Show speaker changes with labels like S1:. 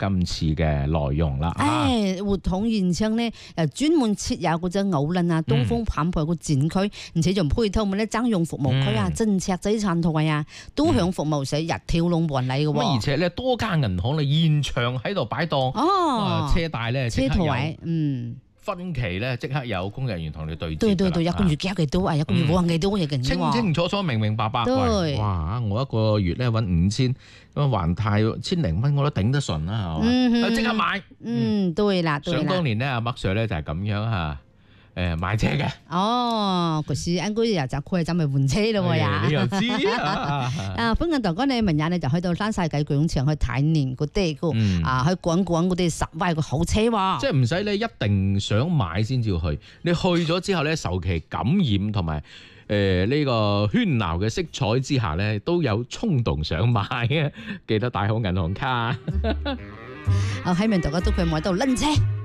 S1: 今次嘅內容啦。
S2: 活動現場咧又專門設有嗰隻奧運啊、東風棒牌個展區，而且仲配套咩咧爭用服務區啊、正赤仔餐台啊，都向服務社日跳龍辦理嘅喎。
S1: 而且咧多間銀行咧現場喺度擺檔，車帶咧
S2: 車台，
S1: 分期咧即刻有工作人員同你對接。
S2: 對，一個月幾多啊？一個月冇幾多嘢嘅，
S1: 清清楚楚、明明白白。哇！我一個月咧揾5000，咁還貸千零蚊我都頂得順啦，係嘛？即刻買。
S2: 對啦。
S1: 想當年咧，阿麥 Sir 咧就係咁樣嚇。買車嘅
S2: 嗰時應該又就佢就咪換車咯呀！
S1: 你又知啊？
S2: 歡迎大家你明日你就去到山世紀廣場去睇年嗰啲去講嗰啲10位個好車喎。
S1: 即係唔使你一定想買先至去，你去咗之後咧，受其感染同埋呢個喧鬧嘅色彩之下咧，都有衝動想買嘅，記得帶好銀行卡。
S2: 希望大家都可以買到靚車。